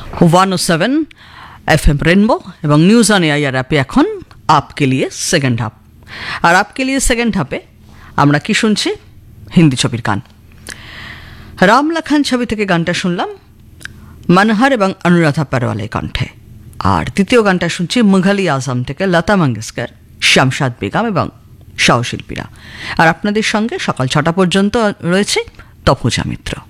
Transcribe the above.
107 FM rainbow এবং news on AIR অ্যাপে এখন আপকে লিয়ে সেকেন্ড হাফ। আর আপকে লিয়ে সেকেন্ড হাফে আমরা কি শুনছি? হিন্দি ছবির গান। রাম লখন ছবি থেকে গানটা শুনলাম মনোহর এবং অনুরাধা পারওয়ালের কণ্ঠে। আর দ্বিতীয় গানটা শুনছি মুঘল-ই আজম থেকে লতা মঙ্গেশকর, শামশাদ বেগম এবং সহশিল্পীরা। আর আপনাদের সঙ্গে সকাল 6টা পর্যন্ত রয়েছে তপুজা মিত্র।